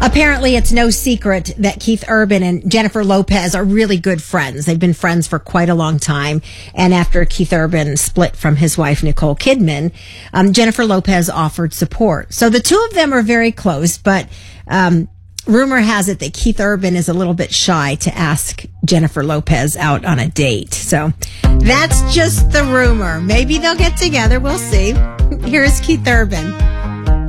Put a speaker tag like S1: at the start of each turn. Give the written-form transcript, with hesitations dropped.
S1: Apparently, it's no secret that Keith Urban and Jennifer Lopez are really good friends. They've been friends for quite a long time. And after Keith Urban split from his wife, Nicole Kidman, Jennifer Lopez offered support. So the two of them are very close, but rumor has it that Keith Urban is a little bit shy to ask Jennifer Lopez out on a date. So that's just the rumor. Maybe they'll get together. We'll see. Here's Keith Urban.